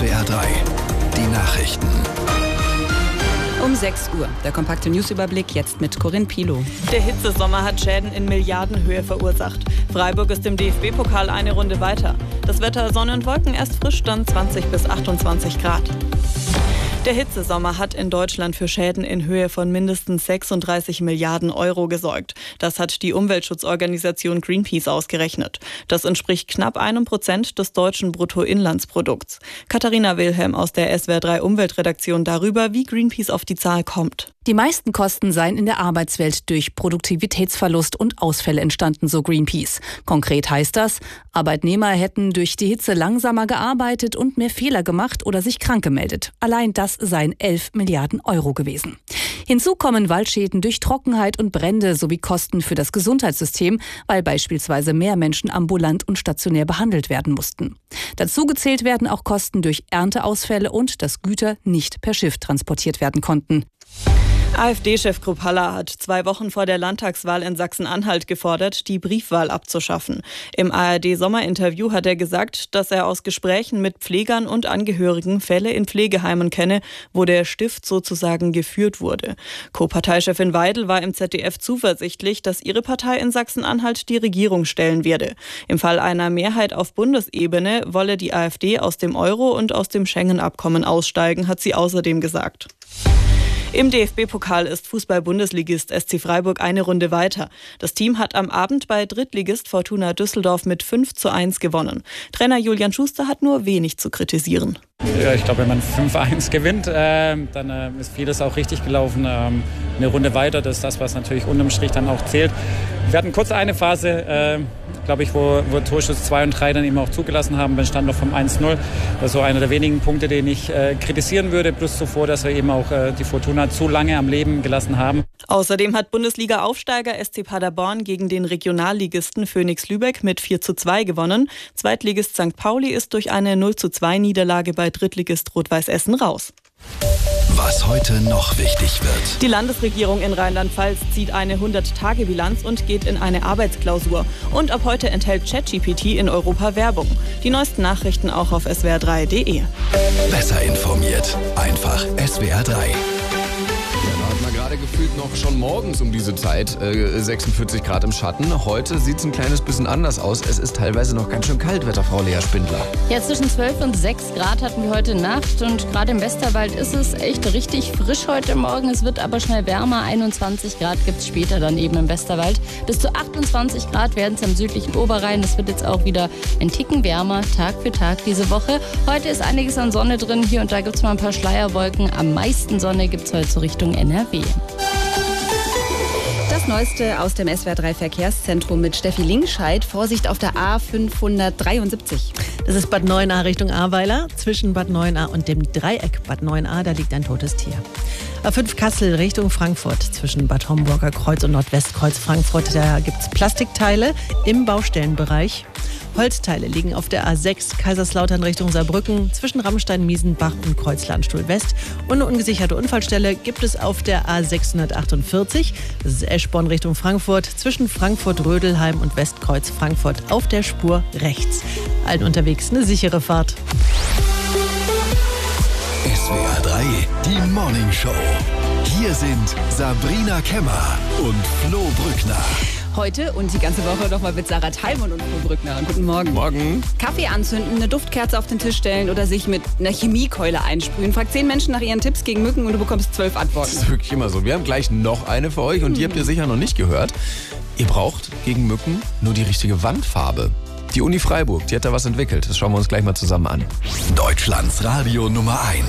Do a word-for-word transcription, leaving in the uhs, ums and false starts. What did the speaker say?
S W R drei, die Nachrichten. Um sechs Uhr. Der kompakte Newsüberblick jetzt mit Corinne Pilow. Der Hitzesommer hat Schäden in Milliardenhöhe verursacht. Freiburg ist im D F B-Pokal eine Runde weiter. Das Wetter Sonne und Wolken erst frisch, dann zwanzig bis achtundzwanzig Grad. Der Hitzesommer hat in Deutschland für Schäden in Höhe von mindestens sechsunddreißig Milliarden Euro gesorgt. Das hat die Umweltschutzorganisation Greenpeace ausgerechnet. Das entspricht knapp einem Prozent des deutschen Bruttoinlandsprodukts. Katharina Wilhelm aus der S W R drei Umweltredaktion darüber, wie Greenpeace auf die Zahl kommt. Die meisten Kosten seien in der Arbeitswelt durch Produktivitätsverlust und Ausfälle entstanden, so Greenpeace. Konkret heißt das, Arbeitnehmer hätten durch die Hitze langsamer gearbeitet und mehr Fehler gemacht oder sich krank gemeldet. Allein das seien elf Milliarden Euro gewesen. Hinzu kommen Waldschäden durch Trockenheit und Brände sowie Kosten für das Gesundheitssystem, weil beispielsweise mehr Menschen ambulant und stationär behandelt werden mussten. Dazu gezählt werden auch Kosten durch Ernteausfälle und dass Güter nicht per Schiff transportiert werden konnten. AfD-Chef Kruppalla hat zwei Wochen vor der Landtagswahl in Sachsen-Anhalt gefordert, die Briefwahl abzuschaffen. Im A R D-Sommerinterview hat er gesagt, dass er aus Gesprächen mit Pflegern und Angehörigen Fälle in Pflegeheimen kenne, wo der Stift sozusagen geführt wurde. Co-Parteichefin Weidel war im Z D F zuversichtlich, dass ihre Partei in Sachsen-Anhalt die Regierung stellen werde. Im Fall einer Mehrheit auf Bundesebene wolle die AfD aus dem Euro und aus dem Schengen-Abkommen aussteigen, hat sie außerdem gesagt. Im D F B-Pokal ist Fußball-Bundesligist S C Freiburg eine Runde weiter. Das Team hat am Abend bei Drittligist Fortuna Düsseldorf mit fünf zu eins gewonnen. Trainer Julian Schuster hat nur wenig zu kritisieren. Ja, ich glaube, wenn man fünf eins gewinnt, äh, dann äh, ist vieles auch richtig gelaufen. Ähm, eine Runde weiter, das ist das, was natürlich unterm Strich dann auch zählt. Wir hatten kurz eine Phase, äh, glaube ich, wo, wo Torschuss zwei und drei dann eben auch zugelassen haben, beim Stand noch vom eins null. Das ist so einer der wenigen Punkte, den ich äh, kritisieren würde, plus zuvor, dass wir eben auch äh, die Fortuna zu lange am Leben gelassen haben. Außerdem hat Bundesliga-Aufsteiger S C Paderborn gegen den Regionalligisten Phoenix Lübeck mit vier zu zwei gewonnen. Zweitligist Sankt Pauli ist durch eine null zu zwei Niederlage bei Drittligist Rot-Weiß Essen raus. Was heute noch wichtig wird. Die Landesregierung in Rheinland-Pfalz zieht eine hundert-Tage-Bilanz und geht in eine Arbeitsklausur. Und ab heute enthält ChatGPT in Europa Werbung. Die neuesten Nachrichten auch auf S W R drei punkt de. Besser informiert. Einfach S W R drei. Da hat man gerade gefühlt noch schon morgens um diese Zeit äh, sechsundvierzig Grad im Schatten. Heute sieht es ein kleines bisschen anders aus. Es ist teilweise noch ganz schön kalt, Wetterfrau Lea Spindler. Ja, zwischen zwölf und sechs Grad hatten wir heute Nacht und gerade im Westerwald ist es echt richtig frisch heute Morgen. Es wird aber schnell wärmer. einundzwanzig Grad gibt es später dann eben im Westerwald. Bis zu achtundzwanzig Grad werden es am südlichen Oberrhein. Es wird jetzt auch wieder ein Ticken wärmer, Tag für Tag diese Woche. Heute ist einiges an Sonne drin. Hier und da gibt es mal ein paar Schleierwolken. Am meisten Sonne gibt es heute so Richtung N R W. Das Neueste aus dem S W R drei Verkehrszentrum mit Steffi Lingscheid. Vorsicht auf der A fünfhundertdreiundsiebzig. Das ist Bad Neuenahr Richtung Ahrweiler. Zwischen Bad Neuenahr und dem Dreieck Bad Neuenahr, da liegt ein totes Tier. A fünf Kassel Richtung Frankfurt. Zwischen Bad Homburger Kreuz und Nordwestkreuz Frankfurt, da gibt es Plastikteile im Baustellenbereich. Holzteile liegen auf der A sechs Kaiserslautern Richtung Saarbrücken zwischen Rammstein, Miesenbach und Kreuzlandstuhl West. Und eine ungesicherte Unfallstelle gibt es auf der A sechshundertachtundvierzig. Das ist Eschborn Richtung Frankfurt zwischen Frankfurt-Rödelheim und Westkreuz Frankfurt auf der Spur rechts. Allen unterwegs eine sichere Fahrt. S W R drei, die Morning Show. Hier sind Sabrina Kemmer und Flo Brückner. Heute und die ganze Woche nochmal mit Sarah Teilmann und Flo Brückner. Guten Morgen. Morgen. Kaffee anzünden, eine Duftkerze auf den Tisch stellen oder sich mit einer Chemiekeule einsprühen. Frag zehn Menschen nach ihren Tipps gegen Mücken und du bekommst zwölf Antworten. Das ist wirklich immer so. Wir haben gleich noch eine für euch und die habt ihr sicher noch nicht gehört. Ihr braucht gegen Mücken nur die richtige Wandfarbe. Die Uni Freiburg, die hat da was entwickelt. Das schauen wir uns gleich mal zusammen an. Deutschlands Radio Nummer eins.